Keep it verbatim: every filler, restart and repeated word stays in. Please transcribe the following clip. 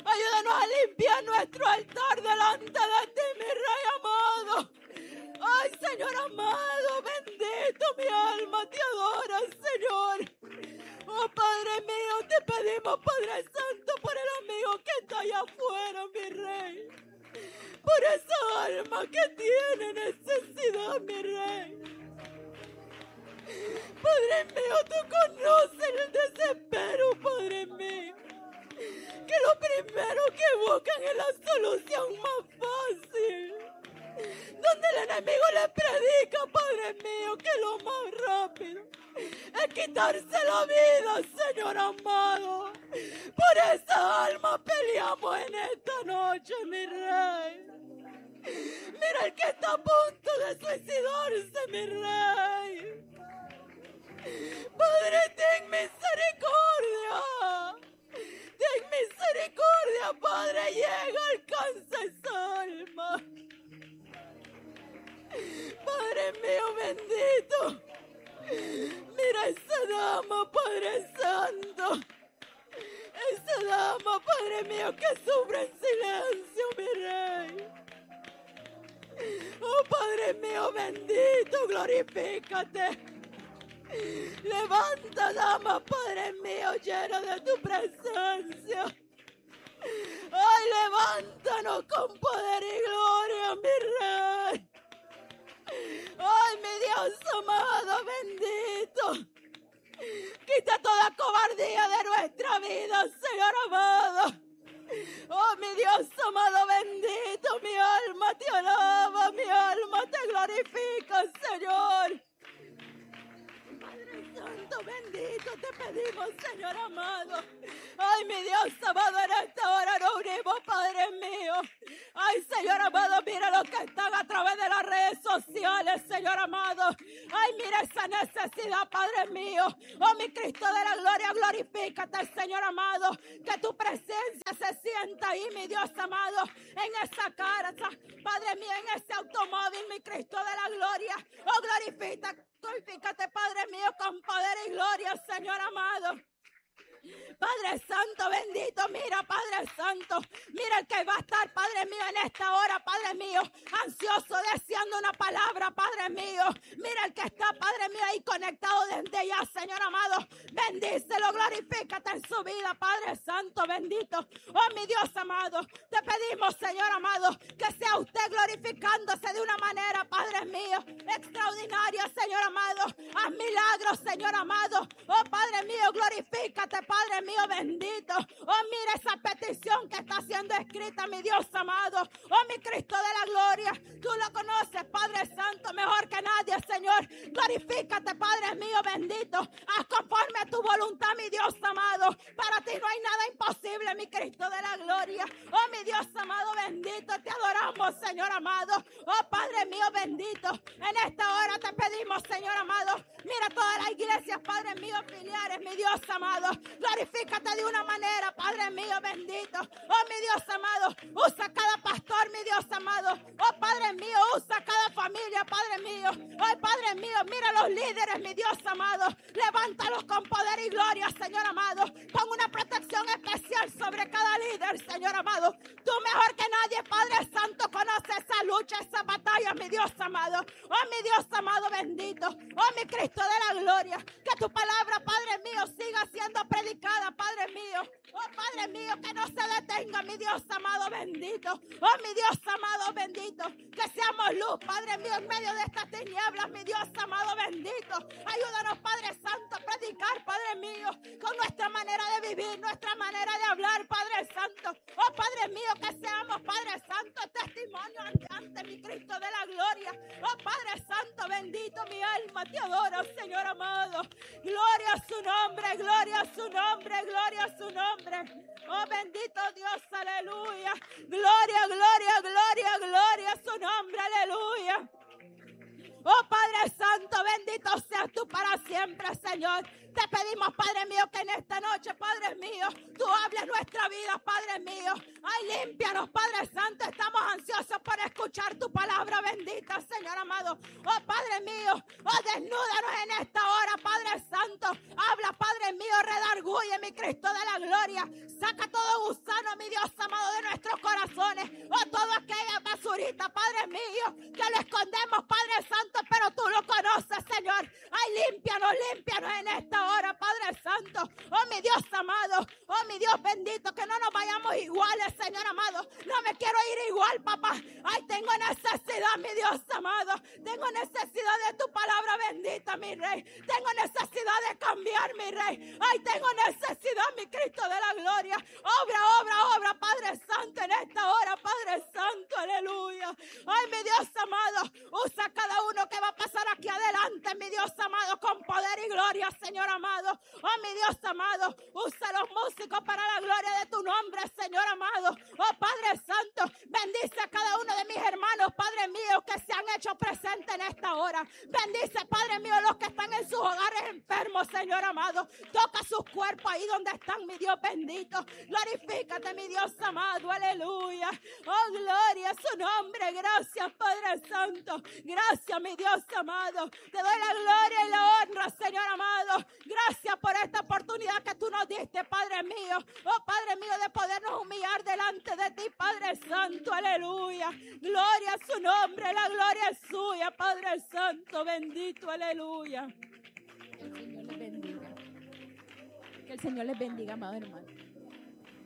Ayúdanos a limpiar nuestro altar delante de ti, mi Rey amado. Ay, Señor amado, bendito, mi alma te adora, Señor. Oh, Padre mío, te pedimos, Padre Santo, por el amigo que está allá afuera, mi Rey. Por esa alma que tiene necesidad, mi Rey. Padre mío, tú conoces el desespero, Padre mío. Que lo primero que buscan es la solución más fácil. Donde el enemigo le predica, Padre mío, que lo más rápido es quitarse la vida, Señor amado. Por esa alma peleamos en esta noche, mi Rey. Mira el que está a punto de suicidarse, mi Rey. Padre, ten misericordia. Ten misericordia, Padre. Llega, alcanza esa alma. Padre mío bendito, mira esa dama, Padre Santo, esa dama, Padre mío, que sufre en silencio, mi Rey. Oh, Padre mío bendito, glorifícate. Levanta, dama, Padre mío, llena de tu presencia. Ay, levántanos con poder y gloria, mi Rey. Ay, mi Dios amado, bendito. Quita toda cobardía de nuestra vida, Señor amado. Oh, mi Dios amado, bendito, mi alma te alaba, mi alma te glorifica, Señor. Padre Santo, bendito, te pedimos, Señor amado. Ay, mi Dios amado, en esta hora nos unimos, Padre mío. Ay, Señor amado, mira los que están a través de las redes sociales, Señor amado. Ay, mira esa necesidad, Padre mío. Oh, mi Cristo de la gloria, glorifícate, Señor amado. Que tu presencia se sienta ahí, mi Dios amado, en esa casa, Padre mío, en ese automóvil, mi Cristo de la gloria. Oh, glorifícate. Glorifícate, Padre mío, con poder y gloria, Señor amado. Padre Santo, bendito, mira, Padre Santo, mira el que va a estar, Padre mío, en esta hora, Padre mío, ansioso, deseando una palabra, Padre mío. Mira el que está, Padre mío, ahí conectado desde ya, Señor amado. Bendícelo, glorifícate en su vida, Padre Santo, bendito. Oh, mi Dios amado, te pedimos, Señor amado, que sea usted glorificándose de una manera, Padre mío, extraordinaria, Señor amado. Haz milagros, Señor amado. Oh, Padre mío, glorifícate, Padre mío, bendito. Oh, mira esa petición que está siendo escrita, mi Dios amado. Oh, mi Cristo de la gloria. Tú lo conoces, Padre Santo, mejor que nadie, Señor. Glorifícate, Padre mío, bendito. Haz conforme a tu voluntad, mi Dios amado. Para ti no hay nada imposible, mi Cristo de la gloria. Oh, mi Dios amado, bendito. Te adoramos, Señor amado. Oh, Padre mío, bendito. En esta hora te pedimos, Señor amado. Mira todas las iglesias, Padre mío, filiales, mi Dios amado. Glorifícate de una manera, Padre mío, bendito. Oh, mi Dios amado, usa cada pastor, mi Dios amado. Oh, Padre mío, usa cada familia, Padre mío. Oh, Padre mío, mira los líderes, mi Dios amado. Levántalos con poder y gloria, Señor amado. Pon una protección especial sobre cada líder, Señor amado. Tú mejor que nadie, Padre Santo, conoces esa lucha, esa batalla, mi Dios amado. Oh, mi Dios amado, bendito. Oh, mi Cristo de la gloria. Que tu palabra, Padre mío, siga siendo predicada, Padre mío. Oh, Padre mío, que no se detenga, mi Dios amado, bendito. Oh, mi Dios amado, bendito. Que seamos luz, Padre mío, en medio de estas tinieblas, mi Dios amado, bendito. Ayúdanos, Padre Santo, a predicar, Padre mío, con nuestra manera de vivir, nuestra manera de hablar, Padre Santo. Oh, Padre mío, que seamos, Padre Santo, testimonio ante, ante mi Cristo de la gloria. Oh, Padre Santo, bendito, mi alma te adora, Señor amado. Gloria a su nombre, gloria a su nombre, gloria a su nombre. Oh, bendito Dios, aleluya. Gloria, gloria, gloria, gloria a su nombre, aleluya. Oh, Padre Santo, bendito seas tú para siempre, Señor. Te pedimos, Padre mío, que en esta noche, Padre mío, tú hables nuestra vida, Padre mío. Ay, límpianos, Padre Santo. Estamos ansiosos por escuchar tu palabra bendita, Señor amado. Oh, Padre mío, oh, desnúdanos en esta hora, Padre Santo. Habla, Padre mío, redarguye, mi Cristo de la gloria. Saca todo gusano, mi Dios amado, de nuestros corazones. Oh, toda aquella basurita, Padre mío, que lo escondemos, Padre Santo, pero tú lo conoces, Señor. Ay, límpianos, límpianos en esta hora, Padre Santo. Oh, mi Dios amado, oh, mi Dios bendito, que no nos vayamos iguales, Señor amado. No me quiero ir igual, papá. Ay, tengo necesidad, mi Dios amado. Tengo necesidad de tu palabra bendita, mi Rey. Tengo necesidad de cambiar, mi Rey. Ay, tengo necesidad, mi Cristo de la gloria. Obra, obra, obra, Padre Santo, en esta hora, Padre Santo, aleluya. Ay, mi Dios amado, usa cada uno que va a pasar aquí adelante, mi Dios amado, con poder y gloria, Señor amado. Oh, mi Dios amado, usa los músicos para la gloria de tu nombre, Señor amado. Oh, Padre Santo, bendice a cada uno de mis hermanos, Padre mío, que se han hecho presentes en esta hora. Bendice, Padre mío, los que están en sus hogares enfermos, Señor amado. Toca sus cuerpos ahí donde están, mi Dios bendito. Glorifícate, mi Dios amado, aleluya. Oh, gloria a su nombre. Gracias, Padre Santo. Gracias, mi Dios amado. Te doy la gloria y la honra, Señor amado. Gracias por esta oportunidad que tú nos diste, Padre mío. Oh, Padre mío, de podernos humillar delante de ti, Padre Santo, aleluya. Gloria a su nombre, la gloria es suya, Padre Santo, bendito, aleluya. Que el Señor les bendiga. Que el Señor les bendiga, amado hermano.